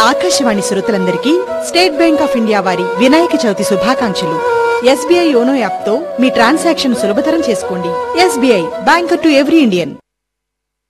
ఆకాశవాణి శ్రోతలందరికీ state bank of India వారి వినాయక చవితి శుభాకాంక్షలు. SBI యోనో యాప్ తో మీ ట్రాన్సాక్షన్ సులభతరం చేసుకోండి. SBI, banker to every Indian.